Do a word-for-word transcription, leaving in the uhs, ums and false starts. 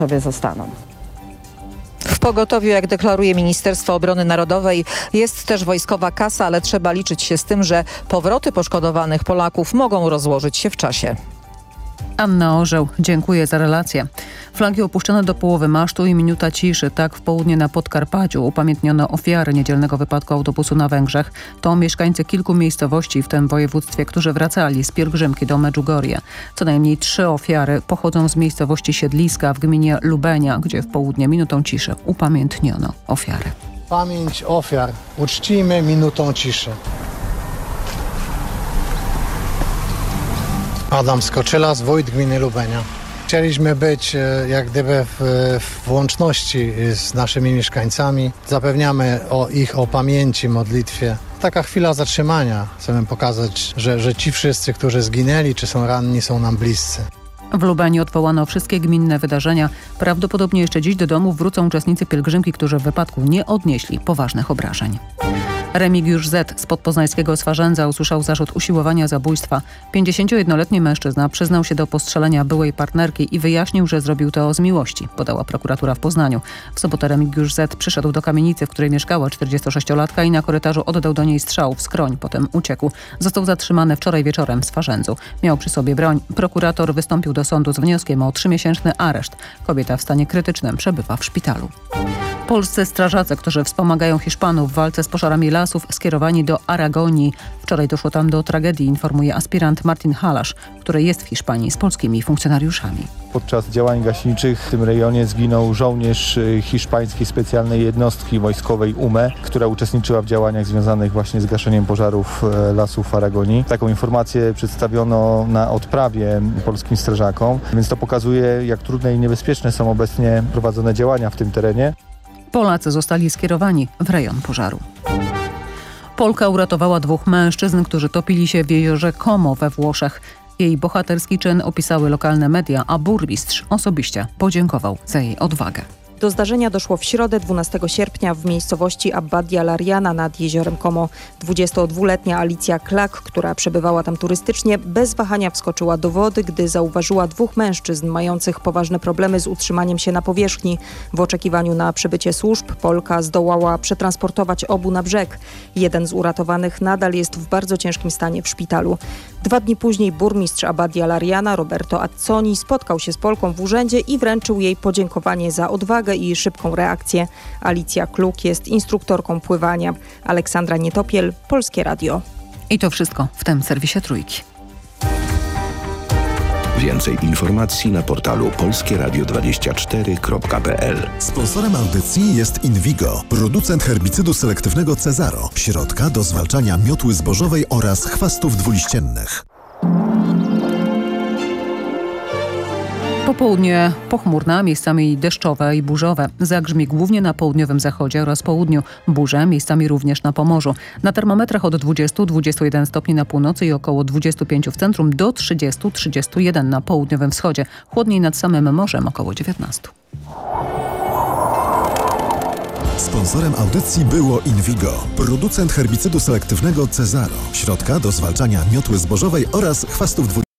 sobie zostaną. W pogotowiu, jak deklaruje Ministerstwo Obrony Narodowej, jest też wojskowa kasa, ale trzeba liczyć się z tym, że powroty poszkodowanych Polaków mogą rozłożyć się w czasie. Anna Orzeł, dziękuję za relację. Flagi opuszczono do połowy masztu i minuta ciszy. Tak w południe na Podkarpaciu upamiętniono ofiary niedzielnego wypadku autobusu na Węgrzech. To mieszkańcy kilku miejscowości w tym województwie, którzy wracali z pielgrzymki do Medjugorje. Co najmniej trzy ofiary pochodzą z miejscowości Siedliska w gminie Lubenia, gdzie w południe minutą ciszy upamiętniono ofiary. Pamięć ofiar uczcimy minutą ciszy. Adam Skoczyla, wójt gminy Lubenia. Chcieliśmy być jak gdyby w, w łączności z naszymi mieszkańcami. Zapewniamy o ich o pamięci, modlitwie. Taka chwila zatrzymania. Chcemy pokazać, że, że ci wszyscy, którzy zginęli czy są ranni, są nam bliscy. W Lubeniu odwołano wszystkie gminne wydarzenia. Prawdopodobnie jeszcze dziś do domu wrócą uczestnicy pielgrzymki, którzy w wypadku nie odnieśli poważnych obrażeń. Remigiusz Z. z podpoznańskiego Swarzędza usłyszał zarzut usiłowania zabójstwa. pięćdziesięciojednoletni mężczyzna przyznał się do postrzelenia byłej partnerki i wyjaśnił, że zrobił to z miłości, podała prokuratura w Poznaniu. W sobotę Remigiusz Z. przyszedł do kamienicy, w której mieszkała czterdziestosześciolatka i na korytarzu oddał do niej strzał w skroń, potem uciekł. Został zatrzymany wczoraj wieczorem w Swarzędzu. Miał przy sobie broń. Prokurator wystąpił do sądu z wnioskiem o trzymiesięczny areszt. Kobieta w stanie krytycznym przebywa w szpitalu. Polscy strażacy, którzy wspomagają Hiszpanów w walce z pożarami lasów, skierowani do Aragonii. Wczoraj doszło tam do tragedii, informuje aspirant Martin Halasz, który jest w Hiszpanii z polskimi funkcjonariuszami. Podczas działań gaśniczych w tym rejonie zginął żołnierz hiszpańskiej specjalnej jednostki wojskowej U M E, która uczestniczyła w działaniach związanych właśnie z gaszeniem pożarów lasów w Aragonii. Taką informację przedstawiono na odprawie polskim strażakom, więc to pokazuje, jak trudne i niebezpieczne są obecnie prowadzone działania w tym terenie. Polacy zostali skierowani w rejon pożaru. Polka uratowała dwóch mężczyzn, którzy topili się w jeziorze Como we Włoszech. Jej bohaterski czyn opisały lokalne media, a burmistrz osobiście podziękował za jej odwagę. Do zdarzenia doszło w środę dwunastego sierpnia w miejscowości Abbadia Lariana nad jeziorem Como. dwudziestodwuletnia Alicja Klak, która przebywała tam turystycznie, bez wahania wskoczyła do wody, gdy zauważyła dwóch mężczyzn mających poważne problemy z utrzymaniem się na powierzchni. W oczekiwaniu na przybycie służb Polka zdołała przetransportować obu na brzeg. Jeden z uratowanych nadal jest w bardzo ciężkim stanie w szpitalu. Dwa dni później burmistrz Abbadia Lariana Roberto Azzoni spotkał się z Polką w urzędzie i wręczył jej podziękowanie za odwagę i szybką reakcję. Alicja Kluk jest instruktorką pływania. Aleksandra Nietopiel, Polskie Radio. I to wszystko w tym serwisie Trójki. Więcej informacji na portalu polskie radio dwadzieścia cztery kropka p l. Sponsorem audycji jest Invigo, producent herbicydu selektywnego Cezaro, środka do zwalczania miotły zbożowej oraz chwastów dwuliściennych. Popołudnie pochmurne, miejscami deszczowe i burzowe. Zagrzmi głównie na południowym zachodzie oraz południu. Burze miejscami również na Pomorzu. Na termometrach od dwudziestu do dwudziestu jeden stopni na północy i około dwudziestu pięciu w centrum do trzydziestu do trzydziestu jeden na południowym wschodzie. Chłodniej nad samym morzem około dziewiętnastu. Sponsorem audycji było Invigo, producent herbicydu selektywnego Cezaro, środka do zwalczania miotły zbożowej oraz chwastów dwuliściennych.